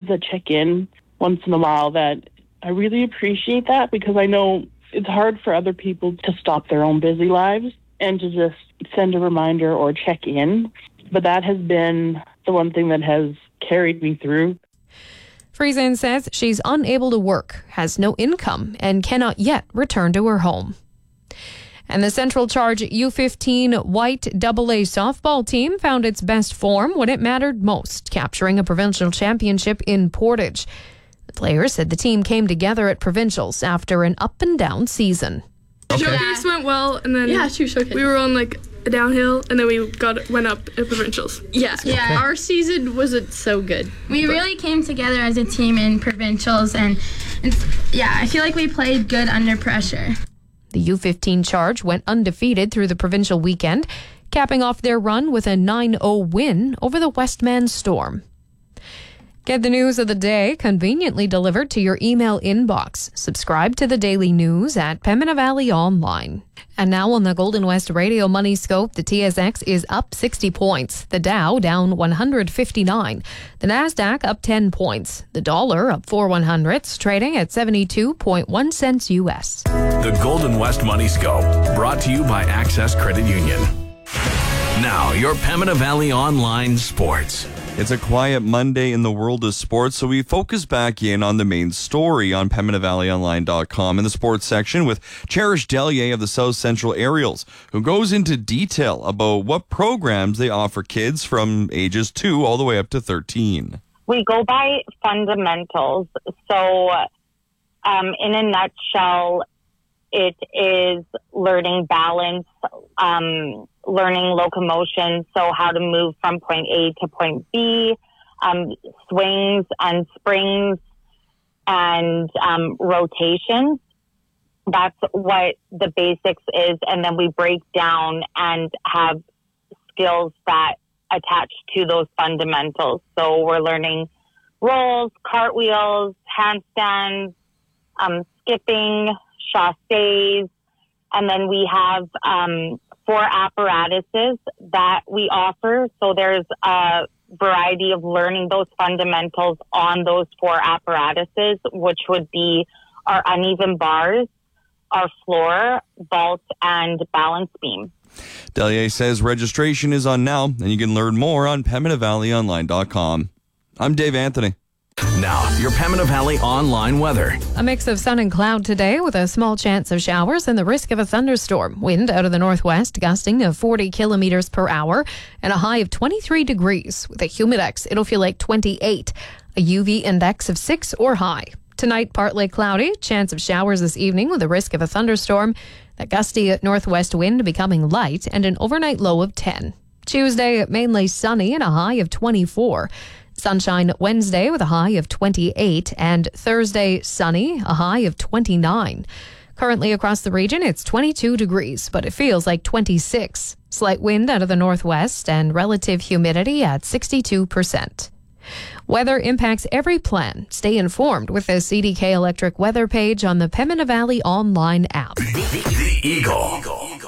that check in once in a while, that I really appreciate that, because I know it's hard for other people to stop their own busy lives and to just send a reminder or check in. But that has been the one thing that has carried me through. Friesen says she's unable to work, has no income, and cannot yet return to her home. And the Central Charge U15 White AA softball team found its best form when it mattered most, capturing a provincial championship in Portage. The players said the team came together at provincials after an up-and-down season. Okay. Showcase went well, and then we were on like a downhill, and then we went up at provincials. Yeah, our season wasn't so good. We really came together as a team in provincials, and I feel like we played good under pressure. The U15 Charge went undefeated through the provincial weekend, capping off their run with a 9-0 win over the Westman Storm. Get the news of the day conveniently delivered to your email inbox. Subscribe to the daily news at Pembina Valley Online. And now on the Golden West Radio Money Scope, the TSX is up 60 points. The Dow down 159. The Nasdaq up 10 points. The dollar up 4/100ths, trading at 72.1 cents US. The Golden West Money Scope, brought to you by Access Credit Union. Now, your Pembina Valley Online Sports. It's a quiet Monday in the world of sports, so we focus back in on the main story on PembinaValleyOnline.com in the sports section with Cherish Delier of the South Central Aerials, who goes into detail about what programs they offer kids from ages 2 all the way up to 13. We go by fundamentals. So in a nutshell, it is learning balance, learning locomotion, so how to move from point A to point B, swings and springs, and rotations. That's what the basics is. And then we break down and have skills that attach to those fundamentals. So we're learning rolls, cartwheels, handstands, skipping, chassés, and then we have 4 apparatuses that we offer. So there's a variety of learning those fundamentals on those 4 apparatuses, which would be our uneven bars, our floor, vault, and balance beam. Delier says registration is on now, and you can learn more on PembinaValleyOnline.com. I'm Dave Anthony. Now, your Pembina Valley Online weather. A mix of sun and cloud today with a small chance of showers and the risk of a thunderstorm. Wind out of the northwest gusting to 40 kilometers per hour and a high of 23 degrees. With a humidex, it'll feel like 28. A UV index of 6 or high. Tonight, partly cloudy. Chance of showers this evening with a risk of a thunderstorm. That gusty northwest wind becoming light and an overnight low of 10. Tuesday, mainly sunny and a high of 24. Sunshine Wednesday with a high of 28, and Thursday sunny, a high of 29. Currently across the region, it's 22 degrees, but it feels like 26. Slight wind out of the northwest and relative humidity at 62%. Weather impacts every plan. Stay informed with the CDK Electric weather page on the Pembina Valley Online app. The Eagle.